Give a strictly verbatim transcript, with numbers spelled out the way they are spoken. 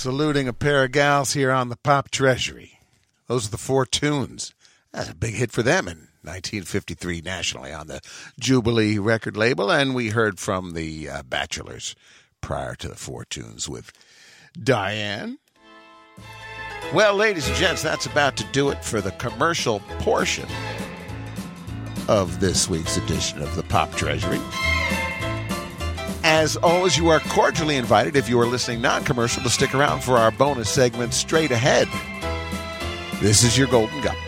saluting a pair of gals here on the Pop Treasury. Those are the Four Tunes. That's a big hit for them in nineteen fifty-three nationally on the Jubilee record label, and we heard from the uh, Bachelors prior to the Four Tunes with Diane. Well, ladies and gents, that's about to do it for the commercial portion of this week's edition of the Pop Treasury. As always, you are cordially invited, if you are listening non-commercial, to stick around for our bonus segment straight ahead. This is your Golden Gum.